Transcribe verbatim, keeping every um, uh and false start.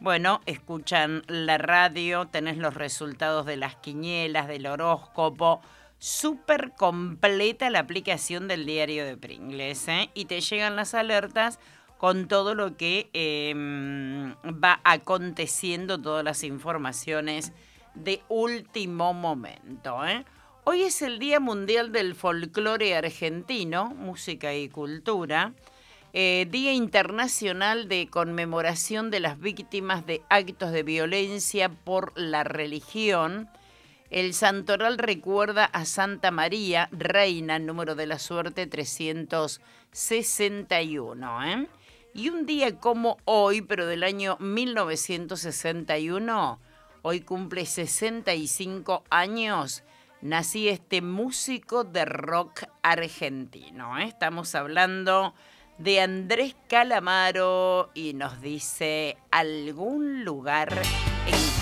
bueno, escuchan la radio, tenés los resultados de las quinielas, del horóscopo. Súper completa la aplicación del diario de Pringles, ¿eh? Y te llegan las alertas con todo lo que eh, va aconteciendo, todas las informaciones de último momento, ¿eh? Hoy es el Día Mundial del Folclore Argentino, Música y Cultura. Eh, Día Internacional de Conmemoración de las Víctimas de Actos de Violencia por la Religión. El santoral recuerda a Santa María, reina, número de la suerte trescientos sesenta y uno. ¿eh? Y un día como hoy, pero del año mil novecientos sesenta y uno, hoy cumple sesenta y cinco años, nací este músico de rock argentino. ¿eh? Estamos hablando de Andrés Calamaro y nos dice algún lugar en